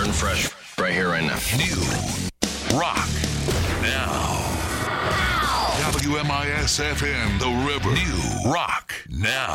and fresh right here, right now. New Rock Now. WMIS FM, The River. New Rock Now.